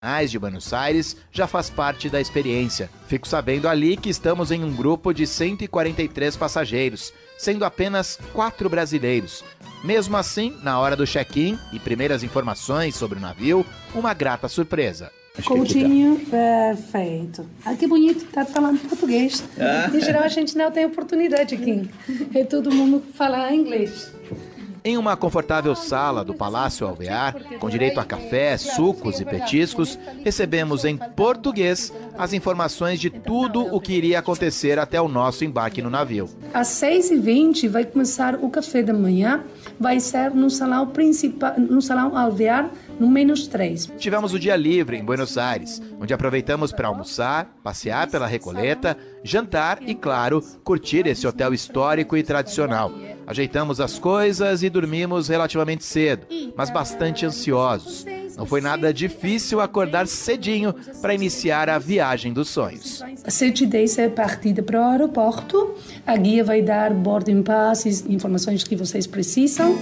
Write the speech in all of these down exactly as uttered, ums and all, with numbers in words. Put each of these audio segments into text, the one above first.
de Buenos Aires já faz parte da experiência. Fico sabendo ali que estamos em um grupo de cento e quarenta e três passageiros, sendo apenas quatro brasileiros. Mesmo assim, na hora do check-in e primeiras informações sobre o navio, uma grata surpresa. Coutinho, perfeito. Ah, que bonito, tá falando português. Ah. Em geral, a gente não tem oportunidade aqui. É todo mundo falar inglês. Em uma confortável sala do Palácio Alvear, com direito a café, sucos e petiscos, recebemos em português as informações de tudo o que iria acontecer até o nosso embarque no navio. Às seis e vinte vai começar o café da manhã, vai ser no salão principal, no salão Alvear, no menos três. Tivemos o dia livre em Buenos Aires, onde aproveitamos para almoçar, passear pela Recoleta, jantar e, claro, curtir esse hotel histórico e tradicional. Ajeitamos as coisas e dormimos relativamente cedo, mas bastante ansiosos. Não foi nada difícil acordar cedinho para iniciar a viagem dos sonhos. Às sete e dez é partida para o aeroporto. A guia vai dar boarding passes, informações que vocês precisam.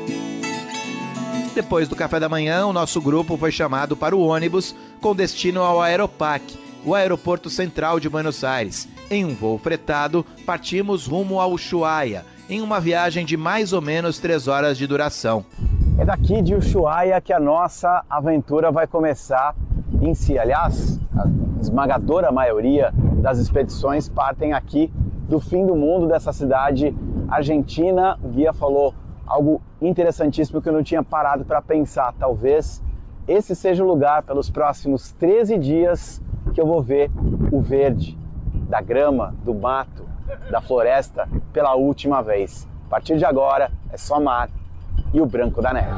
Depois do café da manhã, o nosso grupo foi chamado para o ônibus com destino ao Aeroparque, o aeroporto central de Buenos Aires. Em um voo fretado, partimos rumo ao Ushuaia, em uma viagem de mais ou menos três horas de duração. É daqui de Ushuaia que a nossa aventura vai começar em si. Aliás, a esmagadora maioria das expedições partem aqui do fim do mundo, dessa cidade argentina. O guia falou algo interessantíssimo que eu não tinha parado para pensar. Talvez esse seja o lugar, pelos próximos treze dias, que eu vou ver o verde da grama, do mato, da floresta pela última vez. A partir de agora é só mar e o branco da neve.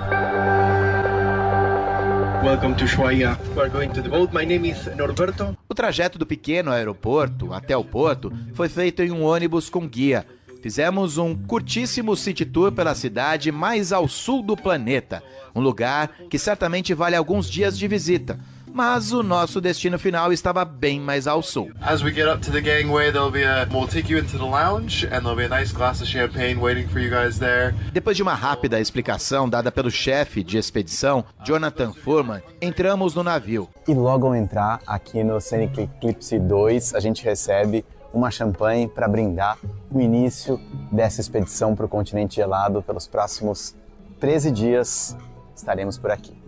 Welcome to Ushuaia. We're going to the boat. My name is Norberto. O trajeto do pequeno aeroporto até o porto foi feito em um ônibus com guia. Fizemos um curtíssimo city tour pela cidade mais ao sul do planeta, um lugar que certamente vale alguns dias de visita. Mas o nosso destino final estava bem mais ao sul. As we get up to the gangway, there'll be a we'll take you into the lounge and there'll be a nice glass of champagne waiting for you guys there. Depois de uma rápida explicação dada pelo chefe de expedição, Jonathan Furman, entramos no navio. E logo ao entrar aqui no Scenic Eclipse dois, a gente recebe uma champanhe para brindar o início dessa expedição para o continente gelado. Pelos próximos treze dias estaremos por aqui.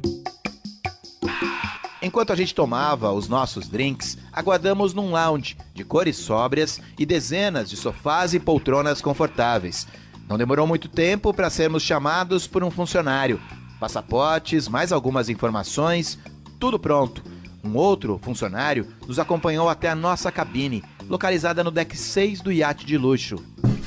Enquanto a gente tomava os nossos drinks, aguardamos num lounge de cores sóbrias e dezenas de sofás e poltronas confortáveis. Não demorou muito tempo para sermos chamados por um funcionário. Passaportes, mais algumas informações, tudo pronto. Um outro funcionário nos acompanhou até a nossa cabine, localizada no deck seis do iate de luxo.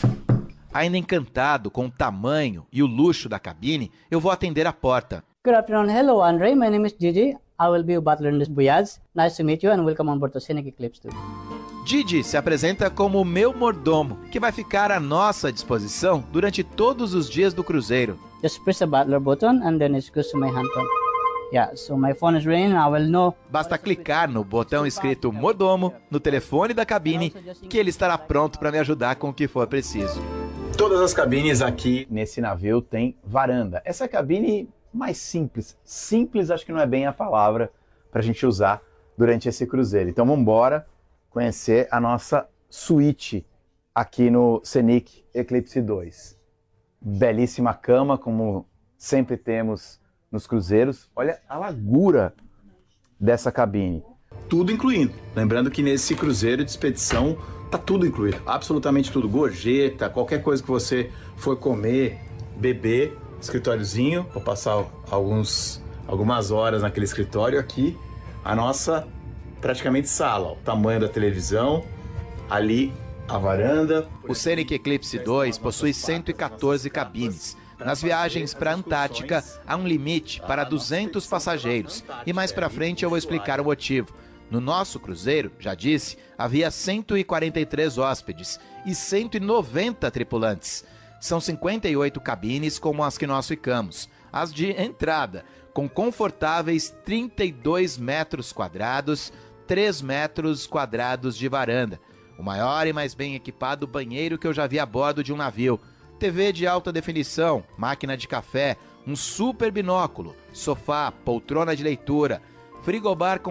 Ainda encantado com o tamanho e o luxo da cabine, eu vou atender a porta. Good afternoon. Hello, Andre. My name is Gigi. I will be a butler in this voyage. Nice to meet you and welcome on board the Scenic Eclipse two. Didi se apresenta como o meu mordomo, que vai ficar à nossa disposição durante todos os dias do cruzeiro. Just press the butler button and then it goes to my hand phone. Yeah, so my phone is ringing, I will know. Basta clicar no botão escrito mordomo no telefone da cabine que ele estará pronto para me ajudar com o que for preciso. Todas as cabines aqui nesse navio têm varanda. Essa cabine mais simples, simples acho que não é bem a palavra para a gente usar durante esse cruzeiro. Então vamos embora conhecer a nossa suíte aqui no Scenic Eclipse dois. Belíssima cama, como sempre temos nos cruzeiros. Olha a largura dessa cabine. Tudo incluindo. Lembrando que nesse cruzeiro de expedição tá tudo incluído, absolutamente tudo. Gorjeta, qualquer coisa que você for comer, beber. Escritóriozinho, vou passar alguns, algumas horas naquele escritório aqui. A nossa praticamente sala, o tamanho da televisão, ali a varanda. O Scenic Eclipse dois possui cento e quatorze cabines. Nas viagens para a Antártica, há um limite para duzentos passageiros. E mais para frente eu vou explicar o motivo. No nosso cruzeiro, já disse, havia cento e quarenta e três hóspedes e cento e noventa tripulantes. São cinquenta e oito cabines como as que nós ficamos. As de entrada, com confortáveis trinta e dois metros quadrados, três metros quadrados de varanda. O maior e mais bem equipado banheiro que eu já vi a bordo de um navio. T V de alta definição, máquina de café, um super binóculo, sofá, poltrona de leitura. frigobar com